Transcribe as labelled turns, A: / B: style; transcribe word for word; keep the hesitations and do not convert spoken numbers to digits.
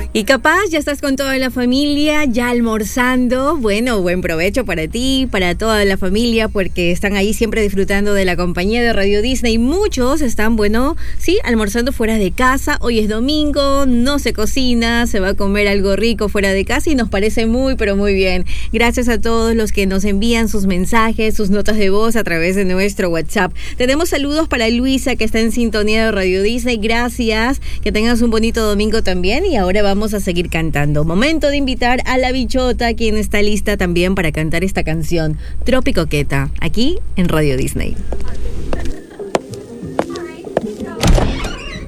A: Y capaz ya estás con toda la familia, ya almorzando. Bueno, buen provecho para ti, para toda la familia, porque están ahí siempre disfrutando de la compañía de Radio Disney. Muchos están, bueno, sí, almorzando fuera de casa. Hoy es domingo, no se cocina, se va a comer algo rico fuera de casa y nos parece muy, pero muy bien. Gracias a todos los que nos envían sus mensajes, sus notas de voz a través de nuestro WhatsApp. Tenemos saludos para Luisa, que está en sintonía de Radio Disney. Gracias, que tengas un bonito domingo también. Y ahora vamos Vamos a seguir cantando. Momento de invitar a la Bichota, quien está lista también para cantar esta canción, Tropicoqueta, aquí en Radio Disney.